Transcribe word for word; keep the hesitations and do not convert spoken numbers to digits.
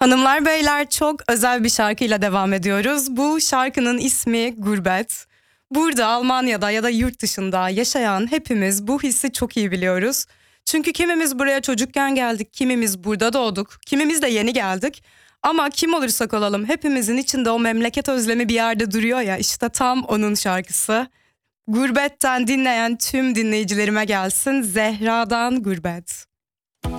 Hanımlar beyler, çok özel bir şarkıyla devam ediyoruz. Bu şarkının ismi Gurbet. Burada, Almanya'da ya da yurt dışında yaşayan hepimiz bu hissi çok iyi biliyoruz. Çünkü kimimiz buraya çocukken geldik, kimimiz burada doğduk, kimimiz de yeni geldik. Ama kim olursak olalım hepimizin içinde o memleket özlemi bir yerde duruyor ya, işte tam onun şarkısı. Gurbetten dinleyen tüm dinleyicilerime gelsin, Zehra'dan Gurbet.